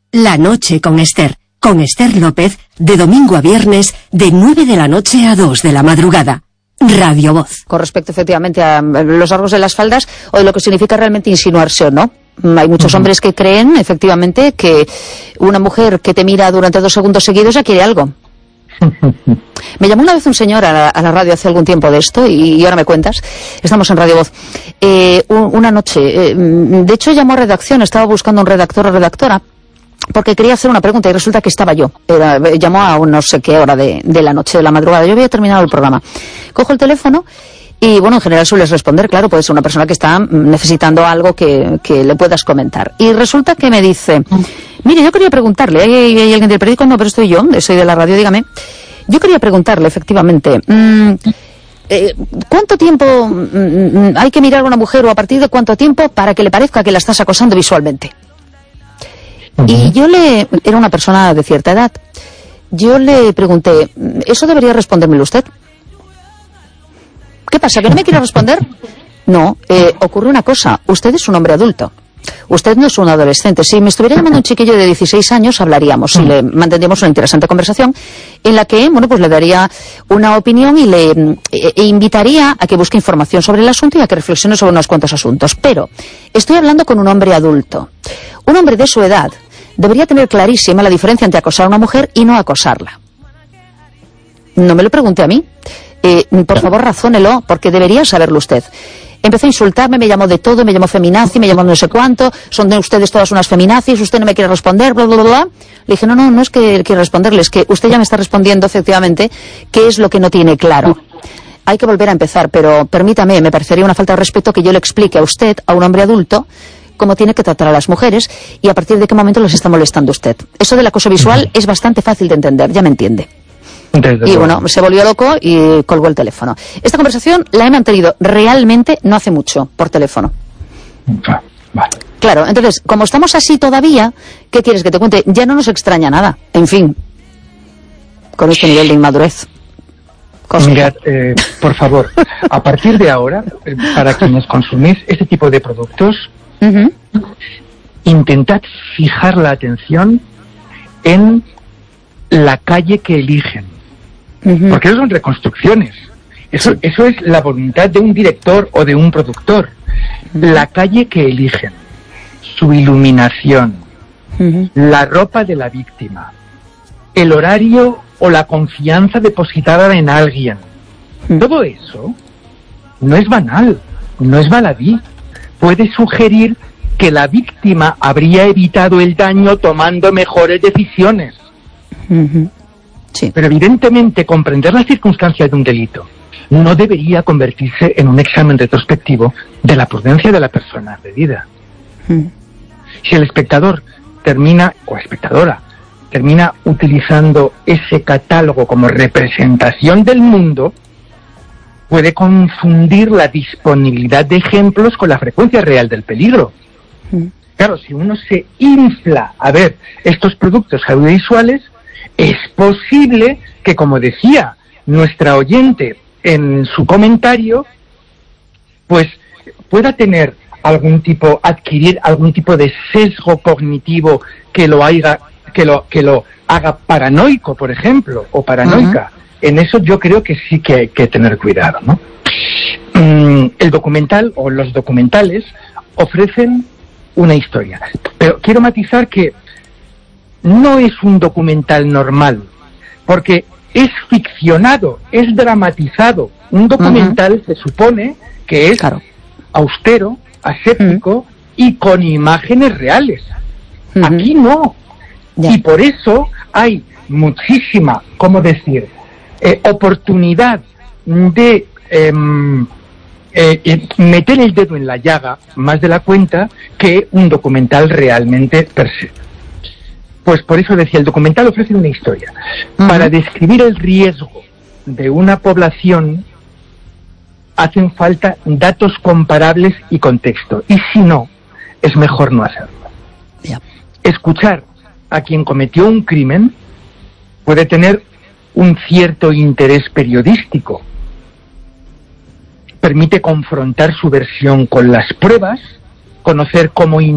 La noche con Esther López, de domingo a viernes, de 9 de la noche a 2 de la madrugada. Radio Voz. Con respecto, efectivamente, a los rasgos de las faldas, o de lo que significa realmente insinuarse o no. Hay muchos hombres que creen, efectivamente, que una mujer que te mira durante 2 segundos seguidos ya quiere algo. Me llamó una vez un señor a la radio hace algún tiempo de esto, y ahora me cuentas. Estamos en Radio Voz. Una noche, de hecho llamó a redacción, estaba buscando un redactor o redactora, porque quería hacer una pregunta y resulta que estaba yo. Llamó a no sé qué hora de la noche, de la madrugada. Yo había terminado el programa. Cojo el teléfono y, bueno, en general sueles responder. Claro, puede ser una persona que está necesitando algo que le puedas comentar. Y resulta que me dice, mire, yo quería preguntarle, ¿hay alguien del periódico? No, pero soy yo, soy de la radio, dígame. Yo quería preguntarle, efectivamente, ¿cuánto tiempo hay que mirar a una mujer, o a partir de cuánto tiempo, para que le parezca que la estás acosando visualmente? Y era una persona de cierta edad, yo le pregunté, ¿eso debería respondérmelo usted? ¿Qué pasa, que no me quiere responder? No, ocurre una cosa, usted es un hombre adulto, usted no es un adolescente. Si me estuviera llamando un chiquillo de 16 años, hablaríamos y le mantendríamos una interesante conversación en la que, bueno, pues le daría una opinión y le invitaría a que busque información sobre el asunto y a que reflexione sobre unos cuantos asuntos. Pero estoy hablando con un hombre adulto. Un hombre de su edad debería tener clarísima la diferencia entre acosar a una mujer y no acosarla. No me lo pregunte a mí. Por favor, razónelo, porque debería saberlo usted. Empezó a insultarme, me llamó de todo, me llamó feminazi, me llamó no sé cuánto, son de ustedes todas unas feminazis, usted no me quiere responder, bla, bla, bla, bla. Le dije, no es que quiera responderle, es que usted ya me está respondiendo, efectivamente, qué es lo que no tiene claro. Hay que volver a empezar, pero permítame, me parecería una falta de respeto que yo le explique a usted, a un hombre adulto, cómo tiene que tratar a las mujeres y a partir de qué momento les está molestando usted. Eso del acoso visual es bastante fácil de entender, ya me entiende. Y bueno, se volvió loco y colgó el teléfono. Esta conversación la he mantenido realmente no hace mucho, por teléfono. Vale. Claro, entonces, como estamos así todavía, ¿qué quieres que te cuente? Ya no nos extraña nada. En fin, con este nivel de inmadurez. Mirad, por favor, a partir de ahora, para quienes consumís este tipo de productos, intentad fijar la atención en la calle que eligen. Porque eso son reconstrucciones. Eso es la voluntad de un director o de un productor. La calle que eligen, su iluminación, la ropa de la víctima, el horario o la confianza depositada en alguien. Todo eso no es banal, no es baladí. Puede sugerir que la víctima habría evitado el daño tomando mejores decisiones. Sí. Pero evidentemente comprender las circunstancias de un delito no debería convertirse en un examen retrospectivo de la prudencia de la persona agredida. Si el espectador termina, o espectadora, termina utilizando ese catálogo como representación del mundo, puede confundir la disponibilidad de ejemplos con la frecuencia real del peligro. Claro, si uno se infla a ver estos productos audiovisuales, es posible que, como decía nuestra oyente en su comentario, pues pueda tener adquirir algún tipo de sesgo cognitivo que lo haga paranoico, por ejemplo, o paranoica. En eso yo creo que sí que hay que tener cuidado, ¿no? El documental o los documentales ofrecen una historia, pero quiero matizar que no es un documental normal, porque es ficcionado, es dramatizado. Un documental se supone que es austero, aséptico y con imágenes reales. Aquí no. Y por eso hay muchísima, oportunidad de meter el dedo en la llaga más de la cuenta que un documental realmente per se. Pues por eso decía, el documental ofrece una historia. Para describir el riesgo de una población hacen falta datos comparables y contexto. Y si no, es mejor no hacerlo. Escuchar a quien cometió un crimen puede tener un cierto interés periodístico. Permite confrontar su versión con las pruebas, conocer cómo